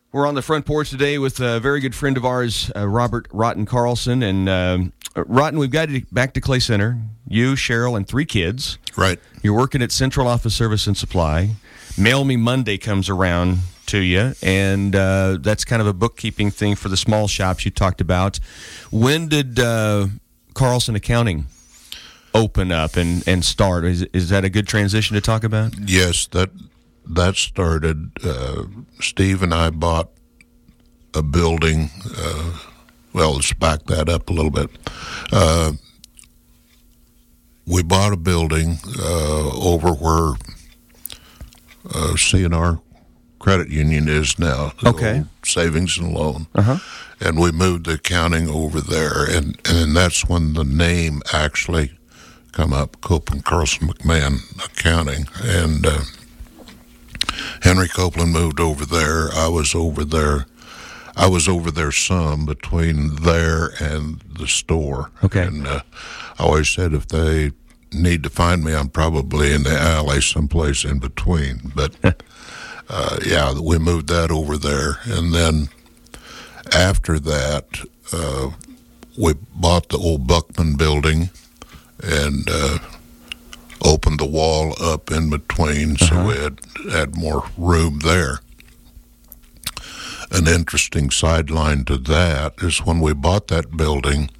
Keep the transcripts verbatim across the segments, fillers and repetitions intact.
We're on the front porch today with a very good friend of ours, uh, Robert Rotten Carlson. And um, Rotten, we've got you back to Clay Center. You, Cheryl, and three kids. Right. You're working at Central Office Service and Supply. Mail Me Monday comes around to you, and uh, that's kind of a bookkeeping thing for the small shops you talked about. When did uh, Carlson Accounting open up and, and start? Is, is that a good transition to talk about? Yes, that that started. Uh, Steve and I bought a building. Uh, well, let's back that up a little bit. Uh, we bought a building uh, over where uh, C and R Credit Union is now. The Okay. old savings and loan. Uh-huh. And we moved the accounting over there, and, and that's when the name actually come up, Copeland Carlson McMahon Accounting. And uh, Henry Copeland moved over there. I was over there. I was over there some between there and the store. Okay. And uh, I always said if they need to find me, I'm probably in the alley someplace in between. But, uh, yeah, we moved that over there. And then after that, uh, we bought the old Buckman building and uh, opened the wall up in between, so Uh-huh. we had, had more room there. An interesting sideline to that is when we bought that building,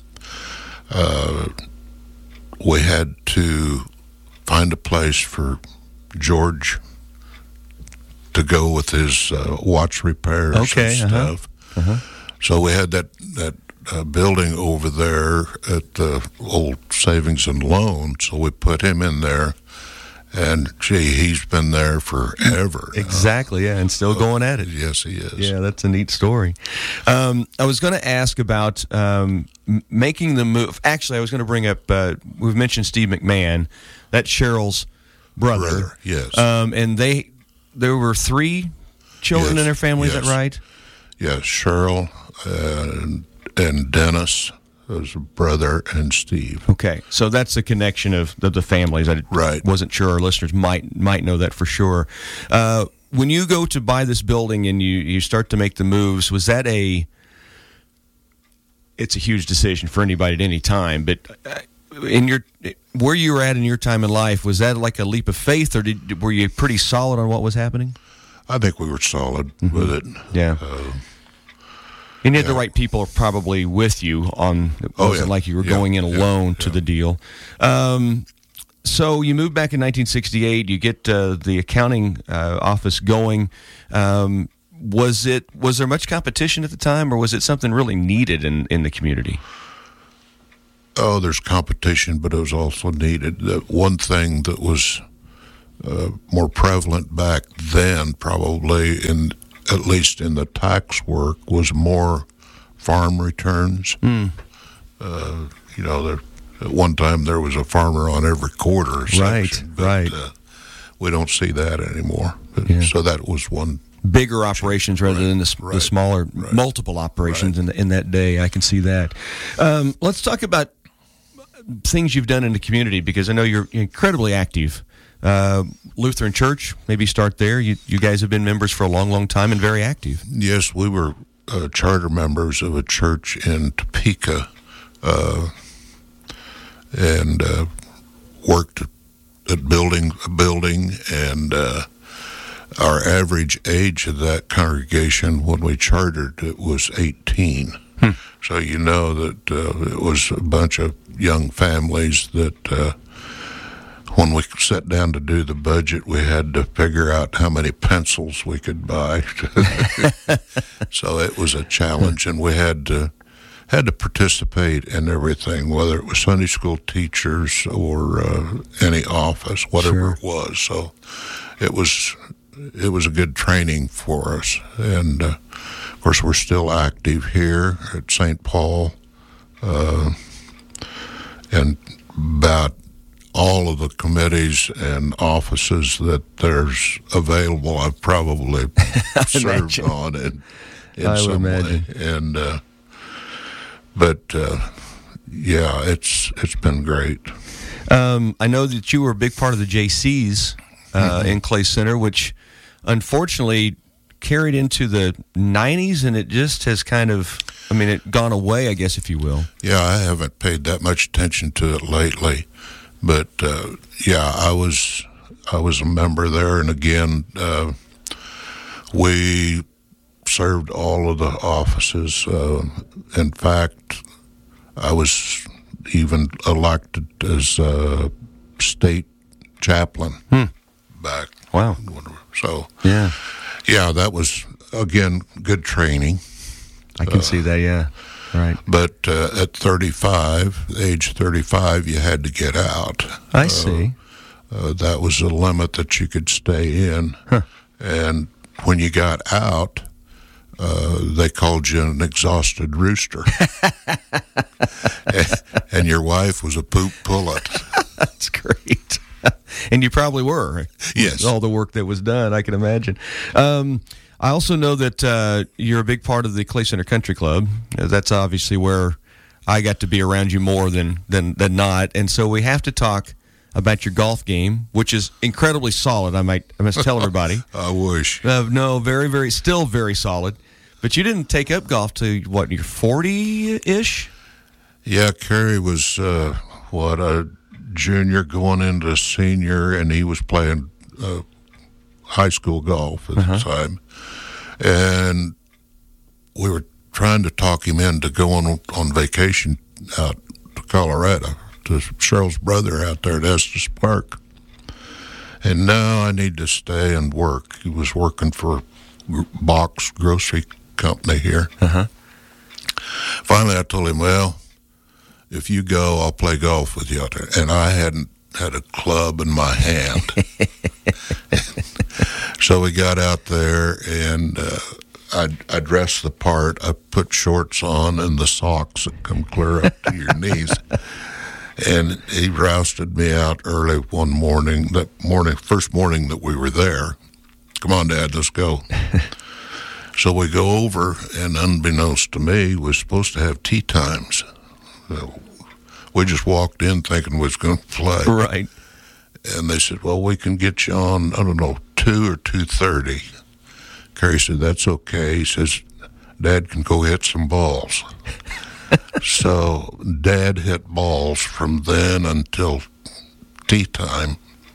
uh, we had to find a place for George to go with his uh, watch repairs Okay, and uh-huh. stuff. Uh-huh. So we had that that uh, building over there at the old savings and loan. So we put him in there, and gee, he's been there forever. now. Exactly, yeah, and still going at it. Yes, he is. Yeah, that's a neat story. Um, I was going to ask about um, m- making the move. Actually, I was going to bring up, uh, we've mentioned Steve McMahon. That's Cheryl's brother. Brother, yes. Um, and they, there were three children Yes, in their family, is yes. that right? Yes, Cheryl and, and Dennis was a brother and Steve. Okay, so that's the connection of the, the families. I Right. wasn't sure our listeners might might know that for sure. Uh, when you go to buy this building and you, you start to make the moves, was that a? It's a huge decision for anybody at any time, but uh, in your where you were at in your time in life, was that like a leap of faith, or did were you pretty solid on what was happening? I think we were solid with it. Yeah. Uh, And you had the Yeah. right people probably with you on. It Oh, wasn't yeah. like you were Yeah, going in yeah, alone to yeah. the deal. Um, so you moved back in nineteen sixty-eight. You get uh, the accounting uh, office going. Um, was it was there much competition at the time, or was it something really needed in, in the community? Oh, there's competition, but it was also needed. The one thing that was uh, more prevalent back then, probably in at least in the tax work, was more farm returns. Mm. Uh, you know, there, at one time there was a farmer on every quarter. Section, Right, but, right. Uh, we don't see that anymore. But, Yeah. So that was one. Bigger operations rather than the, s- the right, smaller, right. multiple operations in, the, in that day. I can see that. Um, let's talk about things you've done in the community, because I know you're incredibly active. Uh, Lutheran Church, maybe start there. You, you guys have been members for a long, long time and very active. Yes, we were uh, charter members of a church in Topeka, uh, and uh, worked at building a building. And uh, our average age of that congregation when we chartered it was eighteen. Hmm. So you know that uh, it was a bunch of young families that. Uh, When we sat down to do the budget, we had to figure out how many pencils we could buy. So it was a challenge, and we had to had to participate in everything, whether it was Sunday school teachers or uh, any office, whatever Sure. it was. So it was it was a good training for us, and uh, of course we're still active here at Saint Paul, uh, and about all of the committees and offices that there's available, I've probably served imagine. on in, in I would some imagine. way. And uh, but uh, yeah, it's it's been great. Um, I know that you were a big part of the J Cs uh, Mm-hmm. in Clay Center, which unfortunately carried into the nineties, and it just has kind of, I mean, it gone away, I guess, if you will. Yeah, I haven't paid that much attention to it lately, but uh, yeah, I was I was a member there, and again, uh, we served all of the offices. Uh, in fact, I was even elected as a state chaplain hmm. back. Wow. So, yeah, yeah, that was, again, good training. I can uh, see that, yeah. Right. But uh, at thirty-five, age thirty-five, you had to get out. I uh, see. Uh, that was the limit that you could stay in. Huh. And when you got out, uh, they called you an exhausted rooster. and, and your wife was a poop pullet. That's great. And you probably were. Yes. All the work that was done, I can imagine. Um, I also know that uh, you're a big part of the Clay Center Country Club. That's obviously where I got to be around you more than, than, than not. And so we have to talk about your golf game, which is incredibly solid. I might I must tell everybody. I wish. Uh, no, very, very, still very solid. But you didn't take up golf to, what, you're forty-ish? Yeah, Kerry was, uh, what, a junior going into senior, and he was playing uh, high school golf at uh-huh. the time. And we were trying to talk him into going on vacation out to Colorado to Cheryl's brother out there at Estes Park. And now I need to stay and work. He was working for Box Grocery Company here. Uh-huh. Finally, I told him, well, if you go, I'll play golf with you out there. And I hadn't had a club in my hand. So we got out there, and uh, I, I dressed the part. I put shorts on and the socks that come clear up to your knees. And he rousted me out early one morning, that morning, first morning that we were there. Come on, Dad, let's go. So we go over, and unbeknownst to me, we're supposed to have tea times. So we just walked in thinking we was going to play. Right. And they said, well, we can get you on, I don't know, two or two thirty. Kerry said, that's okay. He says, Dad can go hit some balls. So Dad hit balls from then until tea time.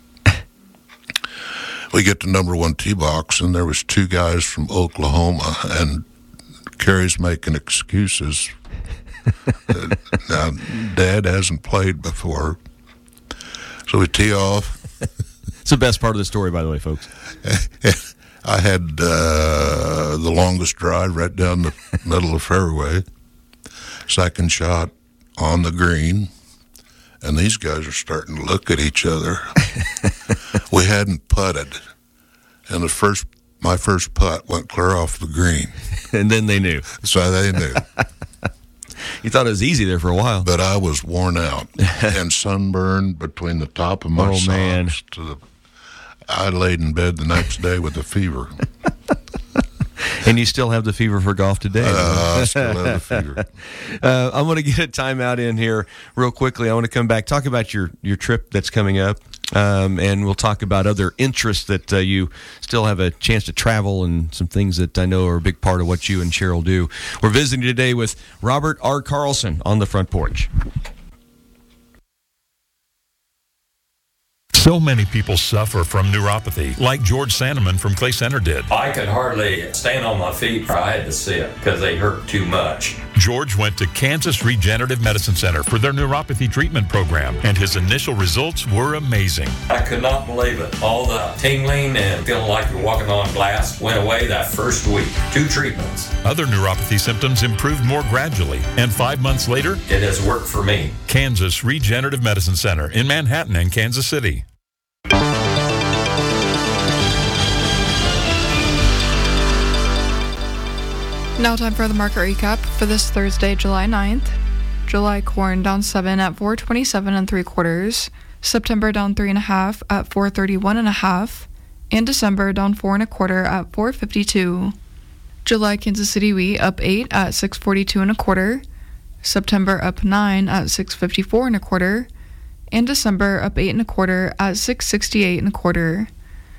We get to number one tee box, and there was two guys from Oklahoma, and Kerry's making excuses. uh, now, Dad hasn't played before. So we tee off. It's the best part of the story, by the way, folks. I had uh, the longest drive right down the middle of the fairway. Second shot on the green, and these guys are starting to look at each other. We hadn't putted, and the first, my first putt went clear off the green. And then they knew. So they knew. You thought it was easy there for a while. But I was worn out and sunburned between the top of my oh, socks man. to the. I laid in bed the next day with a fever. And you still have the fever for golf today. Uh, I still have the fever. Uh, I'm going to get a timeout in here real quickly. I want to come back, talk about your, your trip that's coming up, um, and we'll talk about other interests that uh, you still have a chance to travel and some things that I know are a big part of what you and Cheryl do. We're visiting today with Robert R. Carlson on the front porch. So many people suffer from neuropathy, like George Sandeman from Clay Center did. I could hardly stand on my feet. I had to sit because they hurt too much. George went to Kansas Regenerative Medicine Center for their neuropathy treatment program, and his initial results were amazing. I could not believe it. All the tingling and feeling like you're walking on glass went away that first week. Two treatments. Other neuropathy symptoms improved more gradually, and five months later, it has worked for me. Kansas Regenerative Medicine Center in Manhattan and Kansas City. Now time for the market recap for this Thursday, July ninth. July corn down seven at four twenty-seven and three quarters. September down three and a half at four thirty-one and a half. And December down four and a quarter at four fifty-two. July Kansas City wheat up eight at six forty-two and a quarter. September up nine at six fifty-four and a quarter. And December up eight and a quarter at six sixty-eight and a quarter.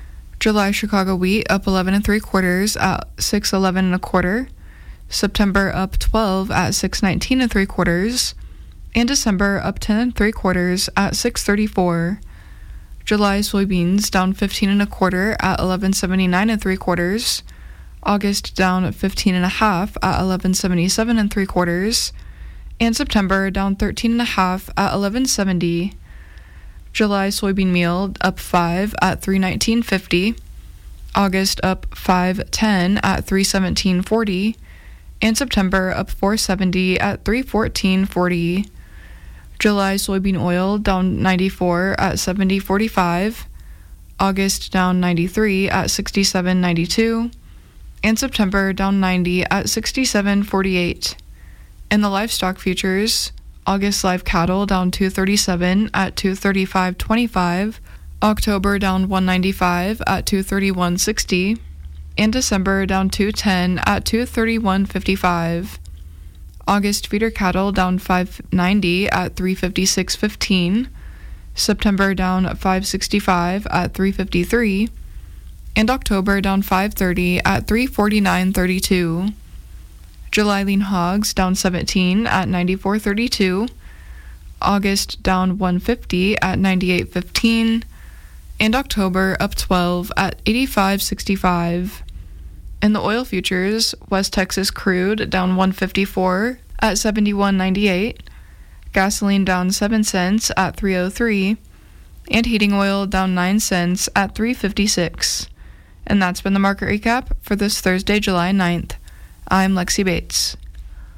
July Chicago wheat up eleven and three quarters at six eleven and a quarter. September up twelve at six nineteen and three quarters. And December up ten and three quarters at six thirty-four. July soybeans down fifteen and a quarter at eleven seventy-nine and three quarters. August down fifteen and a half at eleven seventy-seven and three quarters. And September down thirteen and a half at eleven seventy. July soybean meal up five at three nineteen fifty. August up five ten at three seventeen forty. And September up four seventy at three fourteen forty. July soybean oil down ninety-four at seventy forty-five. August down ninety-three at sixty-seven ninety-two. And September down ninety at sixty-seven forty-eight. In the livestock futures, August live cattle down two thirty-seven at two thirty-five twenty-five. October down one ninety-five at two thirty-one sixty. And December down two ten at two thirty-one fifty-five. August feeder cattle down five ninety at three fifty-six fifteen. September down five sixty-five at three fifty-three. And October down five thirty at three forty-nine thirty-two. July lean hogs down seventeen at ninety-four thirty-two. August down one fifty at ninety-eight fifteen. And October up twelve at eighty-five sixty-five. In the oil futures, West Texas crude down one fifty-four at seventy-one ninety-eight. Gasoline down seven cents at three oh three. And heating oil down nine cents at three fifty-six. And that's been the market recap for this Thursday, July ninth. I'm Lexi Bates.